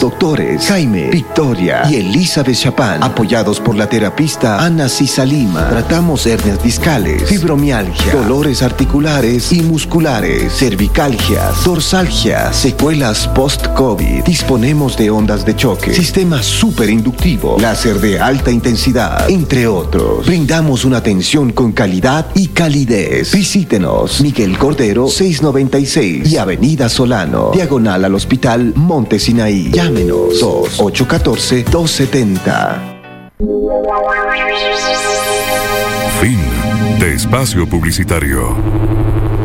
doctores Jaime, Victoria y Elizabeth Chapán, apoyados por la terapista Ana Cisalima. Tratamos hernias discales, fibromialgia, dolores articulares y musculares, cervicalgias, dorsalgias, secuelas post-COVID. Disponemos de ondas de choque, sistema superinductivo, láser de alta intensidad, entre otros. Brindamos una atención con calidad y calidez. Visítenos, Miguel Cordero 696 y Avenida Solano, diagonal al Hospital Monte Sinaí. Llámenos 2-814-270. Fin de espacio publicitario.